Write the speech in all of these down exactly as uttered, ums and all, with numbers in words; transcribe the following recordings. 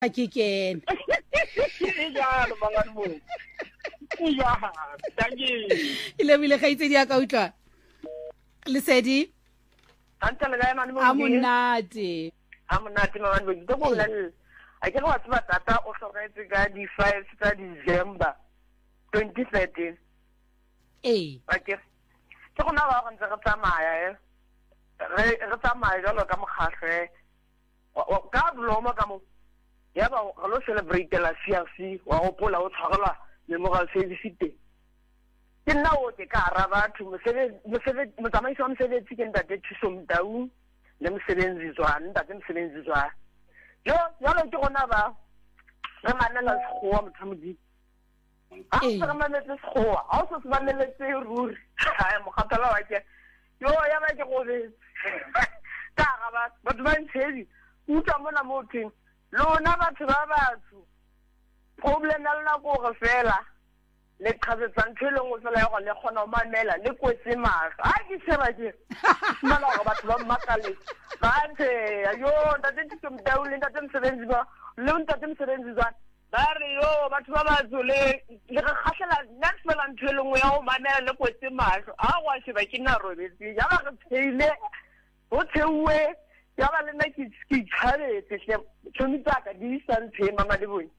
a ke ken ya lo mangane mo ya tangi ile bile gaitse di aka utlwa Lesedi anta le ga mane mo amonate amonate mane mo go go la a ke go tsaba tata o hloketse ka di five tsa December twenty thirteen eh okay ke go na ba go ntse go tsamaya eh re re tsamaya jalo ka mogagwe ka bloma ka mo ya ba go lo celebrate la C R C wa go pola o tshwarela memorial service te ke nna o ke ka ra batho mosebe mosebe motsamaiso wa mosebetsi ke ntate Tsomtau le mosebenzi zwana ntate mosebenzi zwana yo yalo ke gona ba re manela sekgowa mothamodi a se manela sekgowa a se se manela tse ruri ha mogatala wa ke yo ya ba ke go be ka ga ba batho ba ntshedi uta mona mothing lona batho ba batho problem ya lona go go fela le khabetsa ntshelo go fela go le khona o mamela le kwetse mafa a ke sheba ke mala go batho ba makale ba ntse yo ntate Tsomtau le ntate Msebenzi ba le ntate Msebenzi ba ba re yo batho ba batho le le ga khahlela next fela ntshelo go ya go mamela le kwetse mafa a go sheba ke na robetse ya ba re tshile o tshewe ya ba le nna ke ke tshwaretse hle tshonitsa ka di santse mama le bone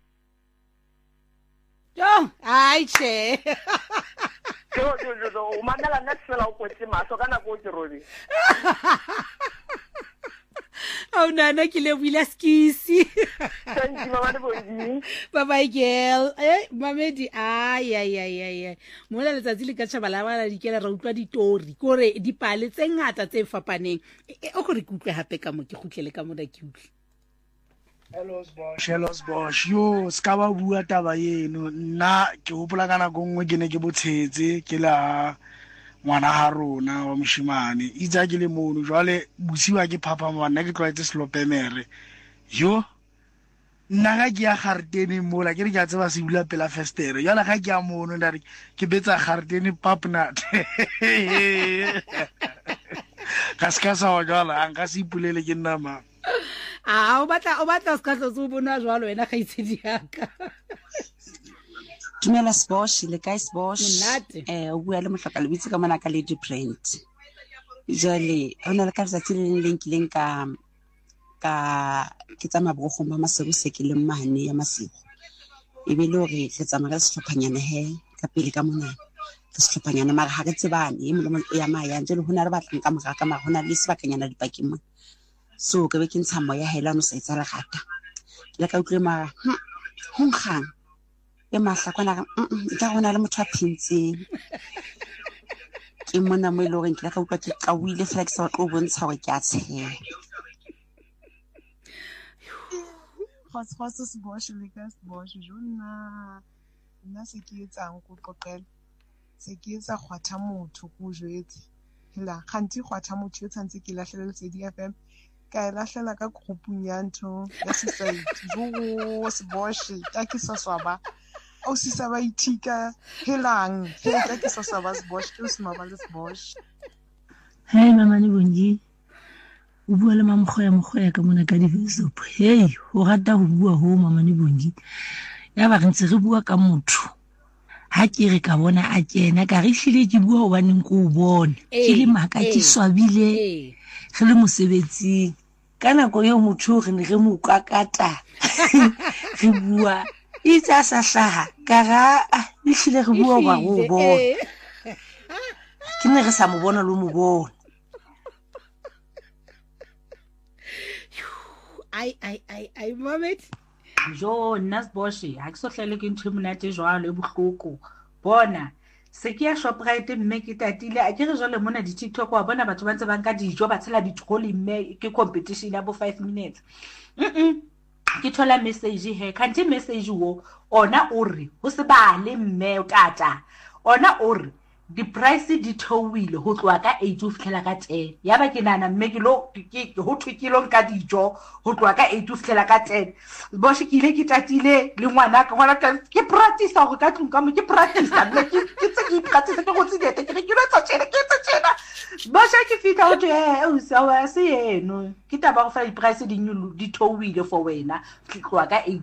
yo ai che yo yo yo o mamela next fela o kwetse maso kana go ke robi au nana ke le buila skisi thank you mama le bone bye bye girl eh mamedi ai ai ai ai mola letsatsi le ka tshaba la bana dikela ra utlwa ditori kore dipale tse ngata tse fapaneng o go re kutlwe hape ka mo ke gutlele ka mo da ke utlwe Hello Bosch, hello Bosch. Yo, ska ba bua taba eno. Nna ke hopola kana go ngwe ke ne ke botshetse ke la ngwana ha rona wa moshimane. Itsa ke le mono jwale busiwa ke papa mwana ke tlwaetse slopemere. Yo, nna ga ke ya Gauteng mola ke re ke a tseba se bula pela festere. Jwale ga ke ya mono nda re ke betsa Gauteng papnut. Ka ska sa wa jwala an ka se ipulele ke nna ma. Ah, o batla o batla se ka tlotse o bona jwalo wena ga itsedi yaka. Dumela Bosch le guys Bosch Monate. eh o bua le mohloka le bitse ka mona ka Lady Brand. Jole ona le ka tsatsi le leng kileng ka ka ke tsama bogo ba masego se ke le mmane ya masego. E be le hore se tsama ka sehlophanyana he ka pele ka mona. Ke sehlophanyana mara ha re tsebane e mo ya maya ntse le hona re batlang ka mora ka mara hona le sebakanyana dipakeng mo. So ke be ke ntsha moya hela no sa etsa legata le ka utlwe ma ho nkgang e mahla kwana ka gona le motho a phintseng ke mona mo ile gore ke la ka utlwa ke qawile fela ke sa tlo bontsha gore ke a tsheya Khos khos se Bosch le ka se Bosch jona nna se ke etsang go qoqela se ke etsa khwatha motho go jwetse hela kganti khwatha motho e tsantse ke lahlele Lesedi F M ka lahlela ka groupung ya ntho ya society jo se Bosch ta ke sa swaba o se sa ba itika helang he ta ke sa swaba se Bosch ke se maba le se Bosch hey mama ni bonji o bua le mamkgoya mkgoya ka mona ka di-Facebook hey o rata ho bua ho mama ni bonji ya ba re ntse re bua ka motho ha ke re ka bona a kena ka re hlile ke bua hobaneng ko o bone ke le maka ke swabile re le mosebetsing kana go yo motho re ne re mo kakata re bua itsa sa hlaha ka ga le hlile re bua ba go bona ke ne re sa mo bona lo mo bona ai ai ai ai Mohammed jo nas Bosch ha ke so hlele ke ntho monate jwalo e bohloko bona se ke ya Shoprite mme ke tatile a ke re jole mona di TikTok wa bona batho ba ntse ba nka dijo ba tshela di-trolley mme ke competition ya bo five minutes mm ke thola message he kanti message wo ona o re ho se bale mme o tata ona o re di-price di theohile ho tloha ka eight ho fihlela ka ten ya ba ke nana mme ke lo ho thwe ke lo nka dijo ho tloha ka eight ho fihlela ka ten Boshe ke ile ke tatile le ngwana ka ngwana ka ke practice hore ka tlung ka mo ke practice mme ke ke tse ke practice ke go tsidete ke ke lo tsa tshela ke tsa tshela Boshe ke fita ho thwe eh o sa wa se eno ke taba go fa di-price di nyulu di theohile for wena ke tloha ka eight